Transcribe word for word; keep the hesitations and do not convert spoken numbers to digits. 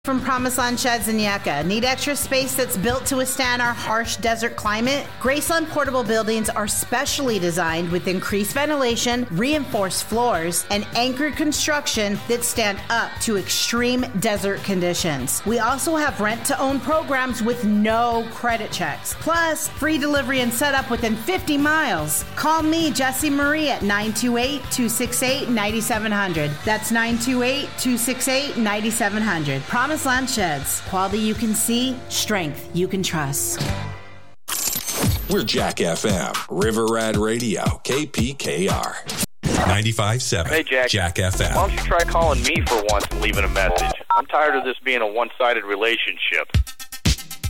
From Promised Land Sheds in Yucca. Need extra space that's built to withstand our harsh desert climate? Graceland portable buildings are specially designed with increased ventilation, reinforced floors, and anchored construction that stand up to extreme desert conditions. We also have rent-to-own programs with no credit checks. Plus, free delivery and setup within fifty miles. Call me, Jessie Marie, at nine two eight, two six eight, nine seven zero zero. That's nine two eight, two six eight, nine seven zero zero. Promised Land Sheds. Quality you can see, strength you can trust. We're Jack F M, River Rad Radio, K P K R. ninety-five point seven. Hey, Jack. Jack F M. Why don't you try calling me for once and leaving a message? I'm tired of this being a one-sided relationship.